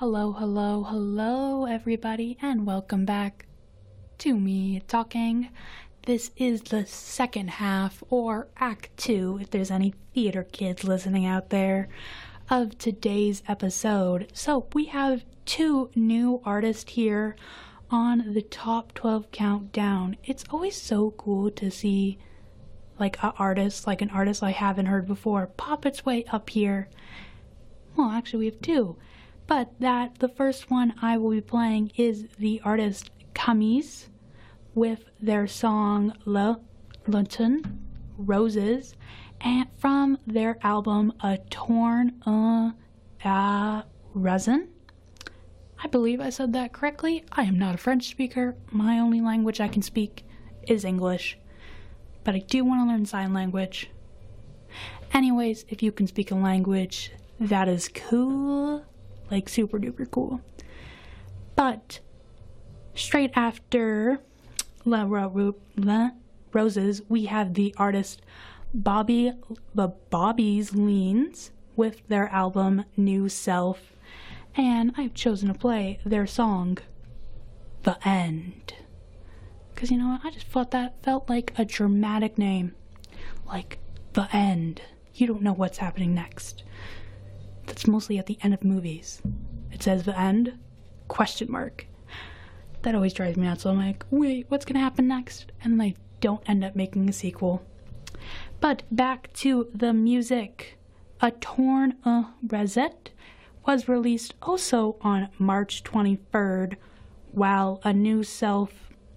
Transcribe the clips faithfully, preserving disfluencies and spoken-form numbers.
Hello, hello, hello, everybody, and welcome back to me talking. This is the second half, or Act two, if there's any theater kids listening out there, of today's episode. So we have two new artists here on the top twelve countdown. It's always so cool to see like an artist, like an artist I haven't heard before, pop its way up here. Well, actually we have two. But that the first one I will be playing is the artist Camise with their song Le Lantern Roses, and from their album A Torn Un a Raisin. I believe I said that correctly. I am not a French speaker. My only language I can speak is English. But I do want to learn sign language. Anyways, if you can speak a language, that is cool. Like super duper cool. But straight after La, Ro- La Roses, we have the artist Bobby the Bobby's Leans with their album New Self, and I've chosen to play their song The End, because you know what, I just thought that felt like a dramatic name, like The End. You don't know what's happening next. That's mostly at the end of movies. It says The End, question mark. That always drives me nuts. So I'm like, wait, what's gonna happen next? And then they don't end up making a sequel. But back to the music. A Torn Un Rosette was released also on March twenty-third, while A New Self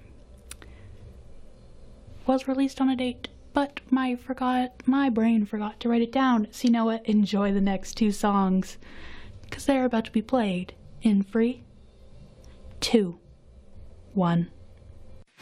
was released on a date. But my forgot, my brain forgot to write it down. So you know what? Enjoy the next two songs, because they're about to be played in three, two, one.